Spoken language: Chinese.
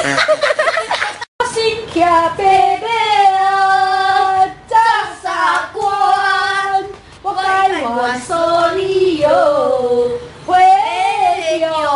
心骑白马啊，走三关，我该愿所你哟。